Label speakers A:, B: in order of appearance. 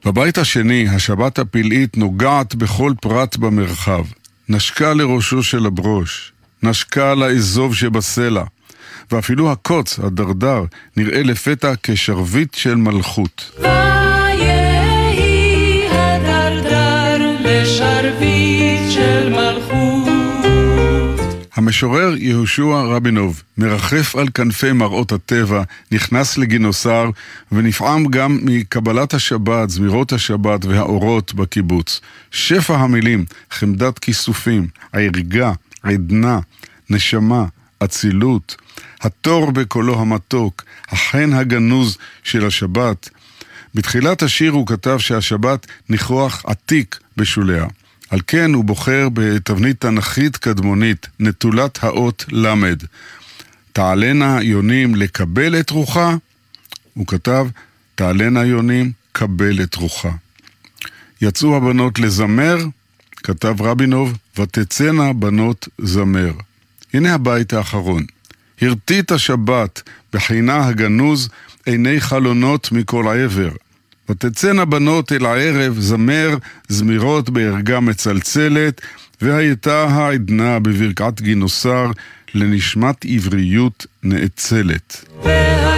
A: בבית השני, השבת הפלאית נוגעת בכל פרט במרחב. נשקה לראשו של הברוש, נשקה לאזוב שבסלע, ואפילו הקוץ, הדרדר, נראה לפתע כשרביט של מלכות.
B: ויהי הדרדר לשרביט של מלכות.
A: המשורר יהושע רבינוב מרחף על כנפי מראות הטבע, נכנס לגינוסר ונפעם גם מקבלת השבת, זמירות השבת והאורות בקיבוץ. שפע המילים, חמדת כיסופים, ערגה, עדנה, נשמה, אצילות, התור בקולו המתוק, החן הגנוז של השבת. בתחילת השיר הוא כתב שהשבת ניחוח עתיק בשוליה. על כן הוא בוחר בתבנית תנכית קדמונית, נטולת האות למד. תעלנה יונים לקבל את רוחה, הוא כתב, תעלנה יונים קבל את רוחה. יצאו הבנות לזמר, כתב רבינוב, ותצאנה בנות זמר. הנה הבית האחרון. הרטית השבת בחינה הגנוז עיני חלונות מכל עבר. ותצאנה בנות אל הערב זמר זמירות בערגה מצלצלת, והייתה העדנה בברכת גינוסר לנשמת עבריות נאצלת.